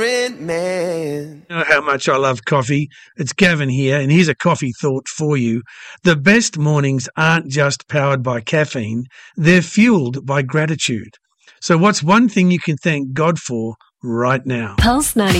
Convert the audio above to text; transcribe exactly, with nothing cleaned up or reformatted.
different man. You know how much I love coffee. It's Gavin here, and here's a coffee thought for you. The best mornings aren't just powered by caffeine, they're fueled by gratitude. So what's one thing you can thank God for right now? Pulse ninety.